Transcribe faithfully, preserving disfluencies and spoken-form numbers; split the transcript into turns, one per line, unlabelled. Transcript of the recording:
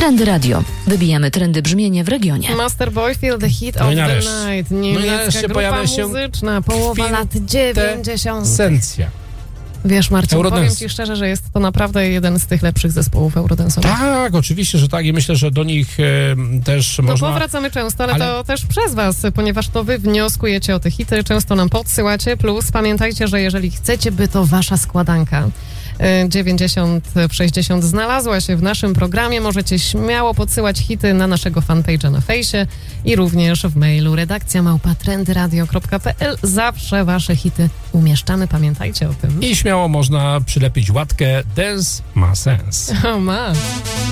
Trendy Radio. Wybijamy trendy brzmienia w regionie.
Masterboy, Feel the Heat
No
of
i
the
nareszcie.
Night.
No i
Niemiecka
nareszcie
grupa
pojawia się
muzyczna, połowa lat dziewięćdziesiątych.
Sencja.
Wiesz, Marcin,
Eurodance.
powiem ci szczerze, że jest to naprawdę jeden z tych lepszych zespołów eurodance'owych.
Tak, oczywiście, że tak i myślę, że do nich e, też
No
można...
powracamy często, ale,
ale-
to też przez was, ponieważ to wy wnioskujecie o te hity, często nam podsyłacie, plus pamiętajcie, że jeżeli chcecie, by to wasza składanka y, dziewięćdziesiąt w sześćdziesiąt znalazła się w naszym programie, możecie śmiało podsyłać hity na naszego fanpage'a na fejsie i również w mailu redakcja małpa trendyradio kropka p l. Zawsze wasze hity umieszczamy, pamiętajcie o tym.
I śmiało można przylepić łatkę Dance ma sens.
O, ma.